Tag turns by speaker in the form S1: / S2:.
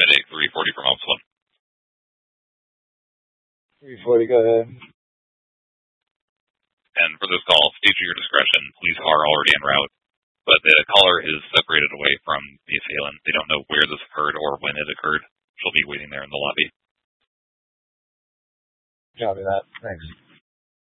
S1: Medic 340 from Ops
S2: 1. 340, go ahead.
S1: And for this call, stage at your discretion, police are already en route, but the caller is separated away from the assailant. They don't know where this occurred or when it occurred. She'll be waiting there in the lobby.
S2: Copy that. Thanks.